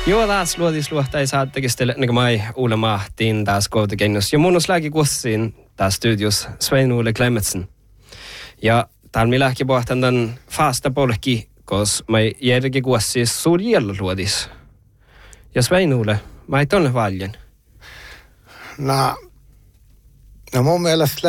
Joo, taas luotisluohta ei saa tekistellä, niin kuin mä ei uulemahtiin taas koutakennus. Ja mun on läki kussiin taas studios Svein Ole Klemetsen. Ja täällä mä lähki pohtan tämän faasta polki, koska mä järki kussiin suur luodis. Ja Svein Ole, mä ei tonne valjen. No mun mielestä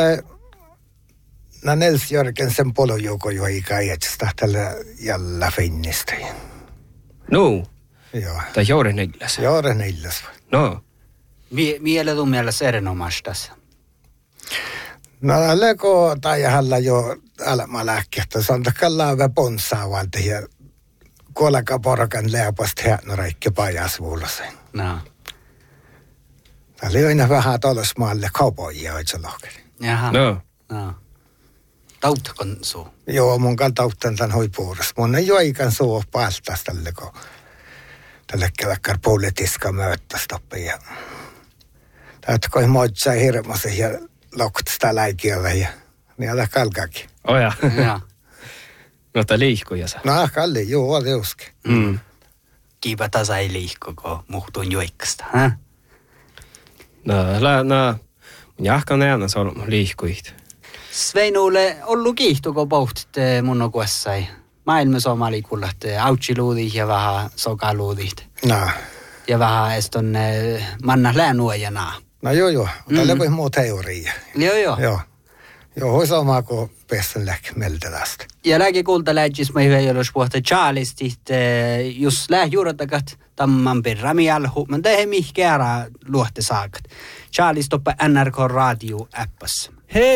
Nels Jörgensen polojuoko jo ikä jätstä tällä jällä finnistä. No. Joo. Tai Joore Neillas. Joore Neillas. No. Vielä tuon mielestä erinomaista. No leko tai halla jo alma lääkkeettä. Se on takalla vähän ponsaa valta ja kuolaka porakan leapasta häänä räikki pajasvuulosen. No. Tämä oli aina vähän tolosmaalle kaupoja oitsa lohkeli. Jaha. No. No. Tauttakon suu. Joo, mun kan tauttan tämän hoipuudessa. Mun ei ole ikään suu paltas tälle kelkkaan politiska mööttästopia. Täältä kun moitsaa hirmoisen ja lokuttaa läikiöllä ja niin älä kalkaakin. Oja. Ja. No tää liihkuja saa. No kalli, joo, oli uske. Kiipa tasa ei liihku, kun muhtuun juikkasta. No, jahkan äänen se on liihkuit. Sveinulle ollut kiihtuko pohtit mun kuessai. Maailmassa on malikulla, autsiluudit ja vähän sokaluudit. No. Ja vähän eston manna läänuojana. No joo. Tällä kuin muut teoria. Joo. Joo, olisi omaa kuin pesän lähti meltelästä. Ja lääke kuulta lähtisi mä hyvä jos puhuta Charlestit, jos lähjuuratakat tamman perrami alhu, men tehe mihkäära luotte saakat. Charles toppa NRK Radio-appassa.